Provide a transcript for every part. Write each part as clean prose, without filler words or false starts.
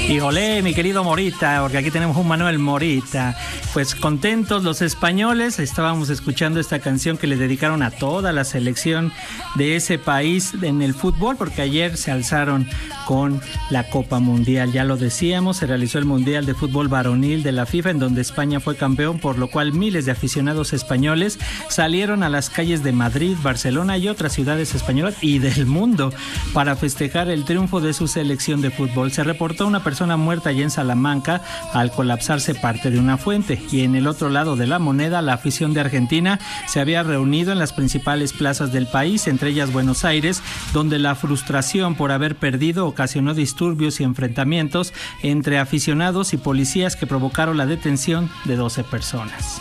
Y olé, mi querido Morita, porque aquí tenemos un Manuel Morita. Pues contentos los españoles, estábamos escuchando esta canción que le dedicaron a toda la selección de ese país en el fútbol, porque ayer se alzaron con la Copa Mundial. Ya lo decíamos, se realizó el Mundial de Fútbol Varonil de la FIFA, en donde España fue campeón, por lo cual miles de aficionados españoles salieron a las calles de Madrid, Barcelona y otras ciudades españolas y del mundo para festejar el triunfo de su selección de fútbol. Se reportó una persona muerta allá en Salamanca al colapsarse parte de una fuente, y en el otro lado de la moneda la afición de Argentina se había reunido en las principales plazas del país, entre ellas Buenos Aires, donde la frustración por haber perdido ocasionó disturbios y enfrentamientos entre aficionados y policías que provocaron la detención de 12 personas.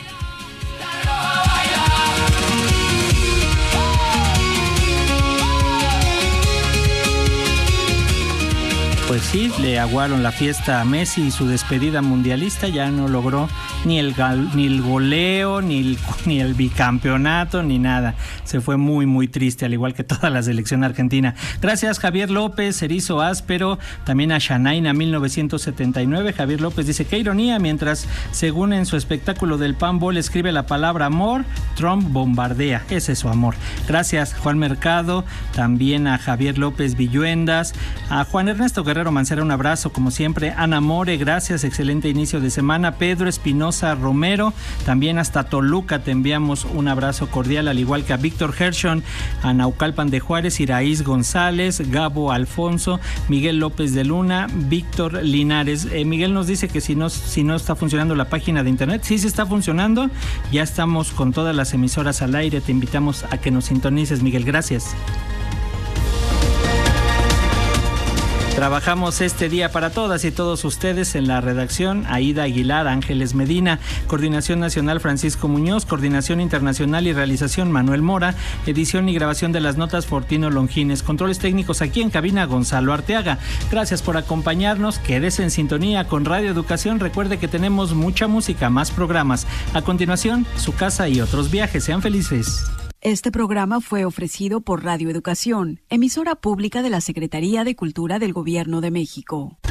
Pues sí, le aguaron la fiesta a Messi y su despedida mundialista. Ya no logró ni el goleo, ni el bicampeonato, ni nada. Se fue muy, muy triste, al igual que toda la selección argentina. Gracias, Javier López, Erizo Áspero, también a Shanaina 1979. Javier López dice, qué ironía, mientras, según en su espectáculo del Panball, escribe la palabra amor, Trump bombardea. Ese es su amor. Gracias, Juan Mercado, también a Javier López Villuendas, a Juan Ernesto Guerrero Mancera, un abrazo como siempre. Ana More, gracias, excelente inicio de semana. Pedro Espinosa Romero, también hasta Toluca te enviamos un abrazo cordial, al igual que a Víctor Hershon, a Naucalpan de Juárez, Iraíz González, Gabo Alfonso, Miguel López de Luna, Víctor Linares. Miguel nos dice que si no está funcionando la página de internet. Sí está funcionando, ya estamos con todas las emisoras al aire, te invitamos a que nos sintonices, Miguel, gracias. Trabajamos este día para todas y todos ustedes en la redacción: Aida Aguilar, Ángeles Medina, Coordinación Nacional Francisco Muñoz, Coordinación Internacional y Realización Manuel Mora, edición y grabación de las notas Fortino Longines, controles técnicos aquí en cabina Gonzalo Arteaga. Gracias por acompañarnos, quédese en sintonía con Radio Educación, recuerde que tenemos mucha música, más programas. A continuación, Su Casa y Otros Viajes, sean felices. Este programa fue ofrecido por Radio Educación, emisora pública de la Secretaría de Cultura del Gobierno de México.